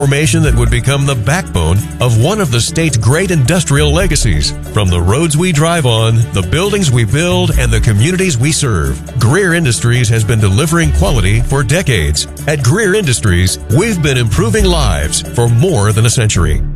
Formation that would become the backbone of one of the state's great industrial legacies. From the roads we drive on, the buildings we build, and the communities we serve, Greer Industries has been delivering quality for decades. At Greer Industries, we've been improving lives for more than a century.